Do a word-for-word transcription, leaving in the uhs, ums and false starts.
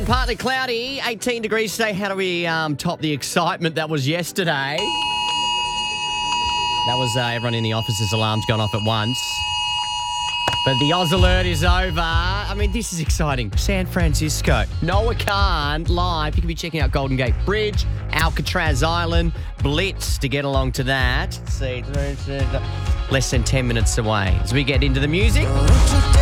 partly cloudy, eighteen degrees today. How do we um, top the excitement that was yesterday? That was uh, everyone in the office's alarms gone off at once. But the Oz Alert is over. I mean, this is exciting. San Francisco. Noah Khan live. You can be checking out Golden Gate Bridge, Alcatraz Island, Blitz to get along to that. Let's see, less than ten minutes away as we get into the music.